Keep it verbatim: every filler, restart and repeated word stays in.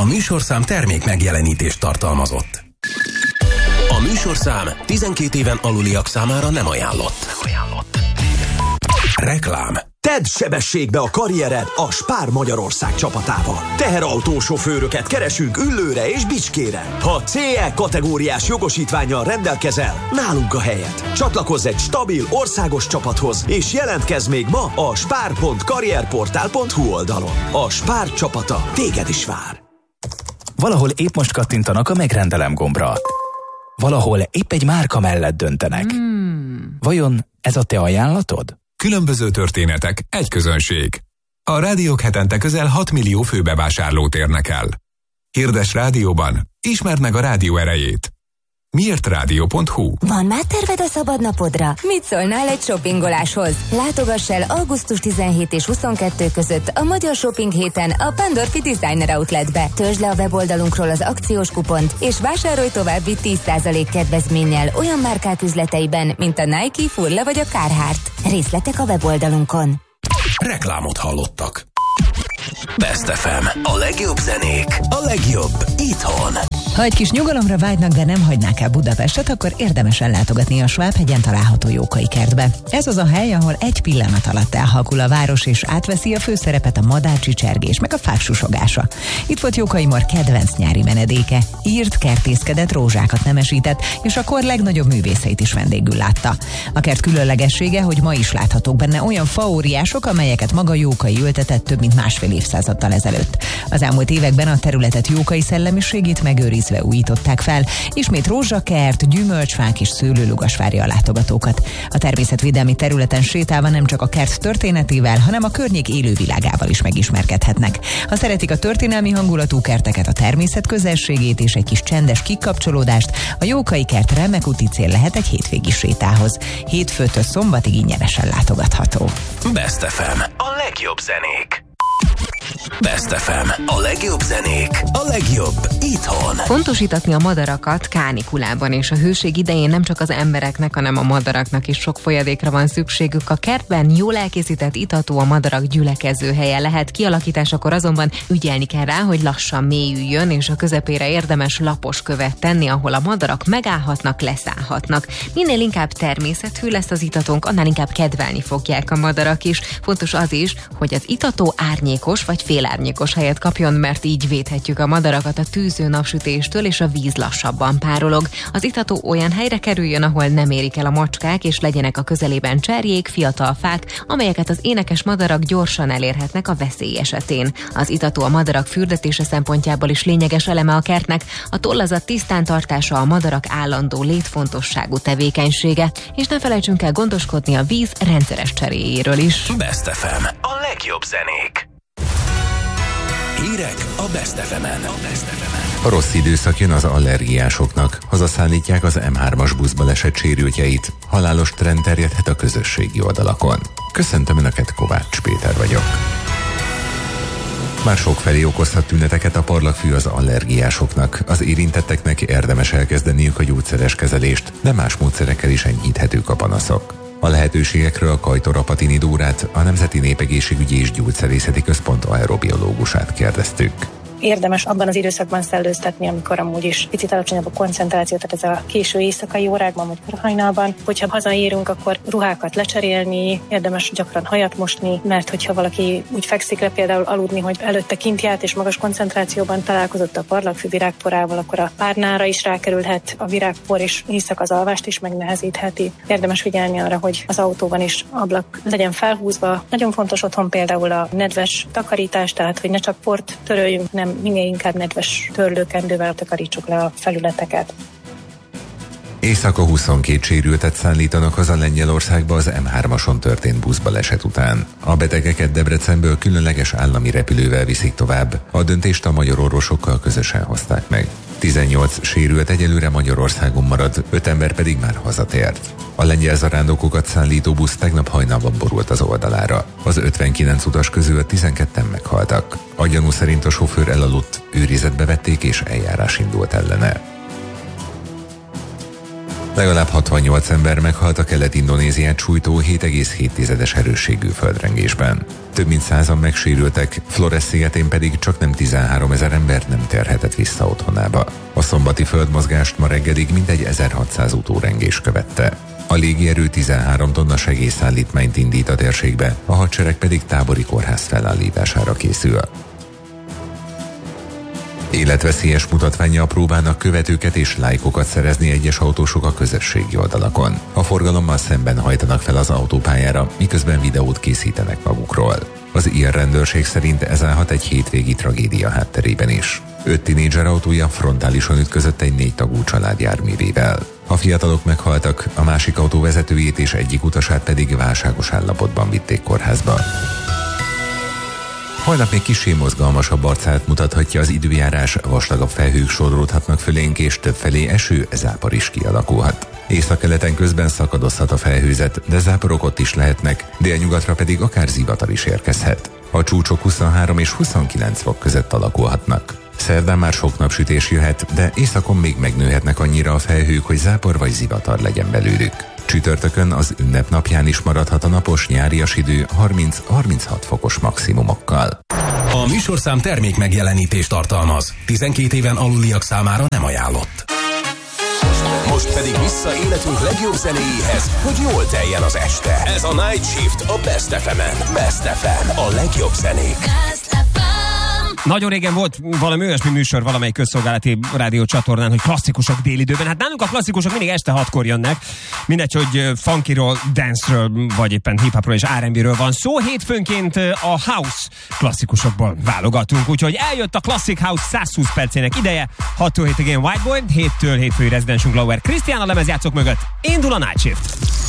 A műsorszám termék megjelenítést tartalmazott. A műsorszám tizenkét éven aluliak számára nem ajánlott. Nem ajánlott. Reklám. Tedd sebességbe a karriered a Spar Magyarország csapatával. Teherautósofőröket keresünk Üllőre és Bicskére. Ha cé e kategóriás jogosítvánnyal rendelkezel, nálunk a helyed. Csatlakozz egy stabil, országos csapathoz, és jelentkezz még ma a spar pont karrierportál pont hu oldalon. A Spar csapata téged is vár. Valahol épp most kattintanak a megrendelem gombra. Valahol épp egy márka mellett döntenek. Hmm. Vajon ez a te ajánlatod? Különböző történetek, egy közönség. A rádiók hetente közel hat millió főbevásárlót érnek el. Hirdes rádióban, ismerd meg a rádió erejét. miért rádió pont hu. Van már terved a szabad napodra? Mit szólnál egy shoppingoláshoz? Látogass el augusztus tizenhetedike és huszonkettő között a Magyar Shopping héten a Pandorfi Designer Outletbe. Töltsd le a weboldalunkról az akciós kupont, és vásárolj további tíz százalék kedvezménnyel olyan márkák üzleteiben, mint a Nike, Furla vagy a Carhartt. Részletek a weboldalunkon. Reklámot hallottak. Best ef em. A legjobb zenék, a legjobb itthon. Ha egy kis nyugalomra vágynak, de nem hagynák el Budapestet, akkor érdemes ellátogatni a Svábhegyen található Jókai kertbe. Ez az a hely, ahol egy pillanat alatt elhalkul a város, és átveszi a főszerepet a madárcsicsergés, meg a fák susogása. Itt volt Jókai Mor kedvenc nyári menedéke. Írt, kertészkedett, rózsákat nemesített, és a kor legnagyobb művészeit is vendégül látta. A kert különlegessége, hogy ma is láthatók benne olyan faóriások, amelyeket maga Jókai ültetett több mint másfél évszázaddal ezelőtt. Az elmúlt években a területet Jókai szellemiségét megőrizve újították fel, ismét rózsakert, gyümölcsfák és szőlőlugas várja a látogatókat. A természetvédelmi területen sétálva nem csak a kert történetével, hanem a környék élővilágával is megismerkedhetnek. Ha szeretik a történelmi hangulatú kerteket, a természet közelségét és egy kis csendes kikapcsolódást, a Jókai kert remek úti cél lehet egy hétvégi sétához. Hétfőtől szombatig ingyenesen látogatható. Best ef em. A legjobb zenék. Best ef em. A legjobb zenék, a legjobb itthon. Fontos itatni a madarakat kánikulában, és a hőség idején nem csak az embereknek, hanem a madaraknak is sok folyadékra van szükségük. A kertben jól elkészített itató a madarak gyülekező helye lehet, kialakításakor azonban ügyelni kell rá, hogy lassan mélyüljön, és a közepére érdemes lapos követ tenni, ahol a madarak megállhatnak, leszállhatnak. Minél inkább természetű lesz az itatónk, annál inkább kedvelni fogják a madarak is. Fontos az is, hogy az itató árnyékos vagy félárnyékos helyet kapjon, mert így védhetjük a madarakat a tűző napsütéstől, és a víz lassabban párolog. Az itató olyan helyre kerüljön, ahol nem érik el a macskák, és legyenek a közelében cserjék, fiatal fák, amelyeket az énekes madarak gyorsan elérhetnek a veszély esetén. Az itató a madarak fürdetése szempontjából is lényeges eleme a kertnek, a tollazat tisztán tartása a madarak állandó létfontosságú tevékenysége, és ne felejtsünk el gondoskodni a víz rendszeres cseréjéről is. Best ef em. A legjobb zenék. Hírek a Best ef emen. A Best ef emen. A rossz időszak jön az allergiásoknak. Hazaszállítják az em hármas buszbaleset sérültjeit. Halálos trend terjedhet a közösségi oldalakon. Köszöntöm Önöket, Kovács Péter vagyok. Már sokfelé okozhat tüneteket a parlagfű az allergiásoknak. Az érintetteknek érdemes elkezdeniük a gyógyszeres kezelést, de más módszerekkel is enyhíthetők a panaszok. A lehetőségekről a Kajtor Apatini Dórát, a Nemzeti Népegészségügyi és Gyógyszerészeti Központ aerobiológusát kérdeztük. Érdemes abban az időszakban szellőztetni, amikor amúgy is picit alacsonyabb a koncentráció, tehát ez a késő éjszakai órákban vagy korahajnalban. Hogyha hazaérünk, akkor ruhákat lecserélni, érdemes gyakran hajat mosni, mert hogyha valaki úgy fekszik le például aludni, hogy előtte kint járt és magas koncentrációban találkozott a parlagfű virágporával, akkor a párnára is rákerülhet a virágpor, és éjszaka az alvást is megnehezítheti. Érdemes figyelni arra, hogy az autóban is ablak legyen felhúzva. Nagyon fontos otthon például a nedves takarítás, tehát hogy ne csak port töröljünk, nem minél inkább nedves törlőkendővel takarítsuk le a felületeket. Éjszaka huszonkét sérültet szállítanak haza Lengyelországba az em hármason történt buszbaleset után. A betegeket Debrecenből különleges állami repülővel viszik tovább. A döntést a magyar orvosokkal közösen hozták meg. tizennyolc sérült egyelőre Magyarországon marad, öt ember pedig már hazatért. A lengyel zarándokokat szállító busz tegnap hajnalban borult az oldalára. Az ötvenkilenc utas közül tizenketten meghaltak. A gyanú szerint a sofőr elaludt, őrizetbe vették és eljárás indult ellene. Legalább hatvannyolc ember meghalt a Kelet-Indonéziát sújtó hét egész hét erősségű földrengésben. Több mint százan megsérültek, Flores szigetén pedig csak nem tizenháromezer ember nem térhetett vissza otthonába. A szombati földmozgást ma reggelig mintegy ezerhatszáz utórengés követte. A légierő tizenhárom tonna segélyszállítmányt indít a térségbe, a hadsereg pedig tábori kórház felállítására készül. Életveszélyes mutatványa próbálnak követőket és lájkokat szerezni egyes autósok a közösségi oldalakon. A forgalommal szemben hajtanak fel az autópályára, miközben videót készítenek magukról. Az ilyen rendőrség szerint ez állhat egy hétvégi tragédia hátterében is. Öt tinédzser autója frontálisan ütközött egy négy tagú család járművével. A fiatalok meghaltak, a másik autó vezetőjét és egyik utasát pedig válságos állapotban vitték kórházba. Holnap még kissé mozgalmasabb arcát mutathatja az időjárás, vastagabb felhők sodródhatnak fölénk, és többfelé eső, zápor is kialakulhat. Északkeleten közben szakadozhat a felhőzet, de záporok ott is lehetnek, délnyugatra pedig akár zivatar is érkezhet. A csúcsok huszonhárom és huszonkilenc fok között alakulhatnak. Szerdán már sok napsütés jöhet, de északon még megnőhetnek annyira a felhők, hogy zápor vagy zivatar legyen belőlük. Csütörtökön az ünnepnapján is maradhat a napos nyárias idő harminc-harminchat fokos maximumokkal. A műsorszám termék megjelenítést tartalmaz. tizenkét éven aluliak számára nem ajánlott. Most pedig vissza életünk legjobb zenéjéhez, hogy jól teljen az este. Ez a Night Shift a Best ef emen. Best ef em, a legjobb zenék. Nagyon régen volt valami olyasmi műsor valamelyik közszolgálati rádiócsatornán, hogy klasszikusok délidőben. Hát nálunk a klasszikusok mindig este hatkor jönnek. Mindegy, hogy funkyról, dance-ről, vagy éppen hip-hopról és er and bé-ről van szó. Hétfőnként a house klasszikusokból válogatunk. Úgyhogy eljött a Classic House százhúsz percének ideje. hattól hétig én Whiteboy, héttől hétfői rezidensünk Lauer Krisztián a lemezjátszók mögött. Indul a Night Shift.